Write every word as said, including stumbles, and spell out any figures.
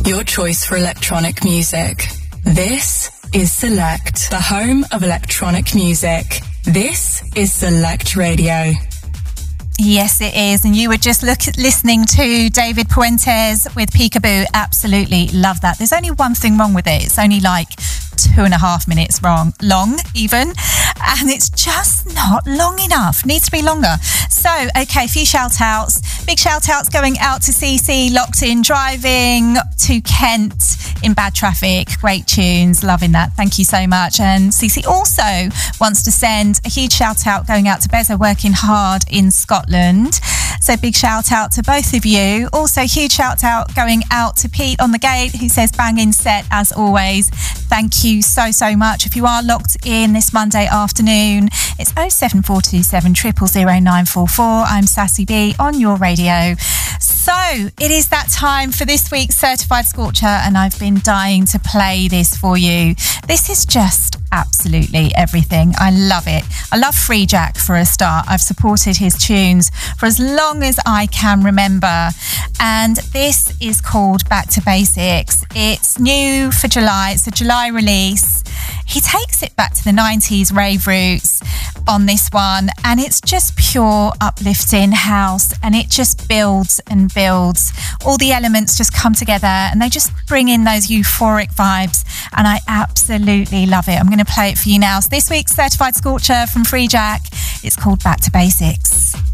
Your choice for electronic music. This is Select, the home of electronic music. This is Select Radio. Yes, it is. And you were just look, listening to David Puentes with Peekaboo. Absolutely love that. There's only one thing wrong with it. It's only like two and a half minutes wrong, long even. And it's just not long enough. Needs to be longer. So, okay, a few shout outs. Big shout outs going out to C C, locked in driving, to Kent in bad traffic. Great tunes. Loving that. Thank you so much. And C C also wants to send a huge shout out going out to Bezo, working hard in Scotland. So big shout out to both of you. Also huge shout out going out to Pete on the gate, who says banging set as always. Thank you so, so much. If you are locked in this Monday afternoon, it's oh seven four two seven, zero zero zero nine four four. I'm Sassy B on your radio. So it is that time for this week's Certified Scorcher, and I've been dying to play this for you. This is just absolutely everything. I love it. I love Free Jack for a start. I've supported his tunes for as long as I can remember. And this is called Back to Basics. It's new for July. It's a July release. He takes it back to the nineties rave roots on this one, and it's just pure uplifting house, and it just builds and builds. All the elements just come together and they just bring in those euphoric vibes, and I absolutely love it. I'm going to play it for you now. So this week's Certified Scorcher from Free Jack, it's called Back to Basics.